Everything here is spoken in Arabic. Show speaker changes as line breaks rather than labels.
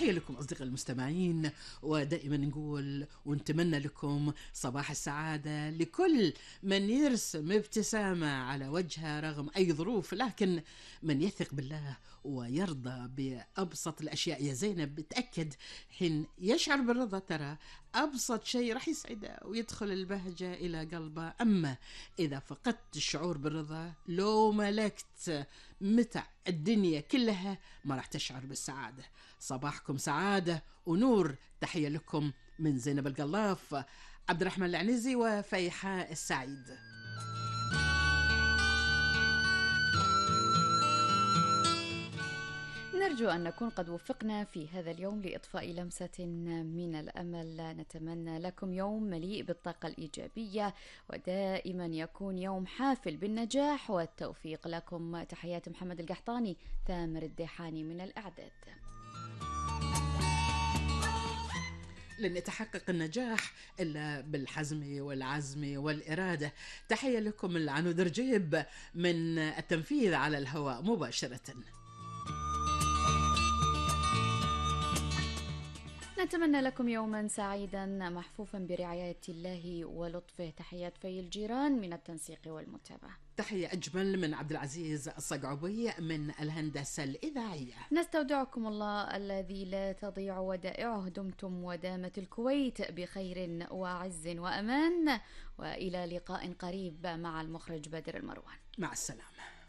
تحية لكم أصدقاء المستمعين، ودائما نقول ونتمنى لكم صباح السعادة لكل من يرسم ابتسامة على وجهه رغم أي ظروف، لكن من يثق بالله ويرضى بأبسط الأشياء يا زينب بتأكد حين يشعر بالرضا ترى أبسط شيء راح يسعده ويدخل البهجة إلى قلبه. أما إذا فقدت الشعور بالرضا لو ملكت متع الدنيا كلها ما راح تشعر بالسعادة. صباحكم سعادة ونور. تحية لكم من زينب القلاف، عبد الرحمن العنزي وفيحاء السعيد.
نرجو أن نكون قد وفقنا في هذا اليوم لإضفاء لمسة من الأمل. نتمنى لكم يوم مليء بالطاقة الإيجابية ودائما يكون يوم حافل بالنجاح والتوفيق. لكم تحيات محمد القحطاني، ثامر الديحاني من الإعداد.
لن يتحقق النجاح إلا بالحزم والعزم والإرادة. تحية لكم العنود رجيب من التنفيذ على الهواء مباشرة.
نتمنى لكم يوما سعيدا محفوفا برعاية الله ولطفه. تحيات في الجيران من التنسيق والمتابعة.
تحية أجمل من عبد العزيز الصقعبي من الهندسة الإذاعية.
نستودعكم الله الذي لا تضيع ودائعه. دمتم ودامت الكويت بخير وعز وأمان، وإلى لقاء قريب مع المخرج بدر المروان.
مع السلامة.